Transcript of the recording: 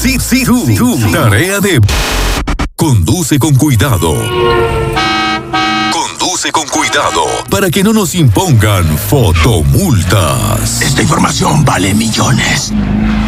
Sí, tú. Tarea de... Conduce con cuidado. Conduce con cuidado para que no nos impongan fotomultas. Esta información vale millones.